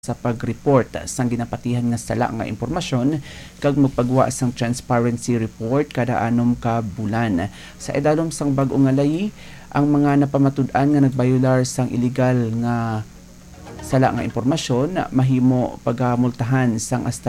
sa pag-report sang ginapatihan nga sala nga impormasyon kag magpagwa sang transparency report kada anom ka bulan. Sa idalom sang bag-o nga layi, ang mga napamatud-an nga nagbayular sang illegal nga sala nga impormasyon mahimo pagamultahan sang hasta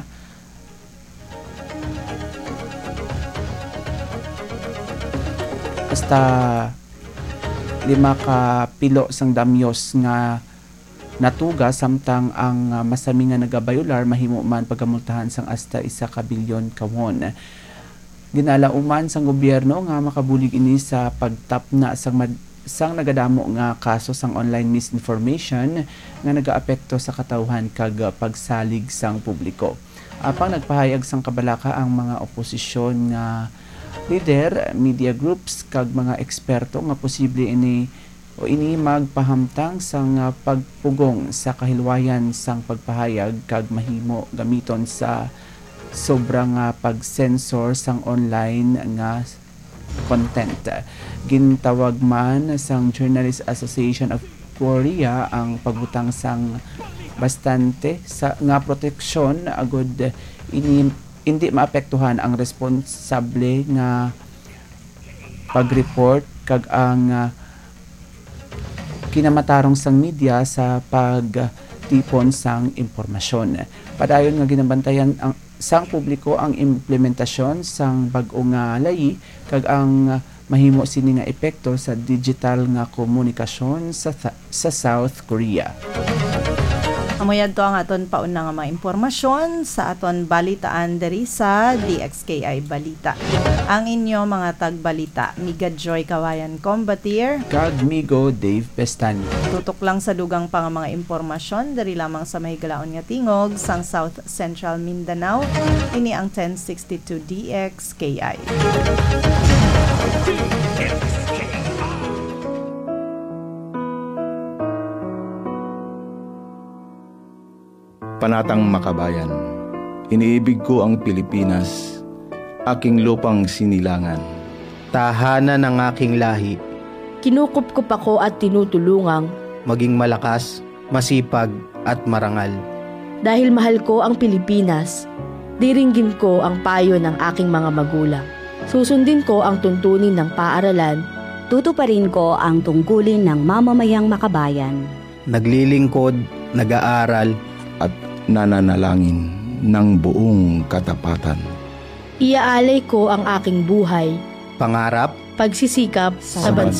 5 ka pilo sang damyos nga natuga samtang ang masami nga nagabayular mahimo man pagamultahan sang hasta 1 ka bilyon ka won. Ginalauman sang gobyerno nga makabulig ini sa pagtapna sang nagadamo nga kaso sang online misinformation nga nagaapekto sa katawhan kag pagsalig sang publiko. Apang nagpahayag sang kabalaka ang mga oposisyon nga leader, media groups kag mga eksperto nga posible ini magpahamtang sang pagpugong sa kahilwayan sang pagpahayag kag mahimo gamiton sa sobrang pag-censor sang online nga content. Gintawag man sang Journalists Association of Korea ang pagbutang sang bastante sa nga proteksyon agud hindi maapektuhan ang responsable nga pag-report kag ang kinamatarong sang media sa pagtipon sang impormasyon. Padayon nga ginabantayan sang publiko ang implementasyon sang bag-o nga layi kag ang mahimo sini nga epekto sa digital nga komunikasyon sa South Korea. Amoyad to ang aton pauna nga mga impormasyon sa aton balitaan diri sa DXKI Balita. Ang inyo mga tagbalita, Miga Joy Kawayan Combatier kag Migo Dave Pestani. Tutok lang sa dugang pa nga mga impormasyon diri lamang sa mahigalaon nga tingog sang South Central Mindanao. Ini ang 1062 DXKI. Panatang Makabayan, iniibig ko ang Pilipinas, aking lupang sinilangan. Tahanan ng aking lahi. Kinukupkup ako at tinutulungang maging malakas, masipag at marangal. Dahil mahal ko ang Pilipinas, diringgin ko ang payo ng aking mga magulang. Susundin ko ang tuntunin ng paaralan. Tutuparin ko ang tungkulin ng mamamayang makabayan. Naglilingkod, nag-aaral, at nananalangin ng buong katapatan. Iaalay ko ang aking buhay, pangarap, pagsisikap sa bansa.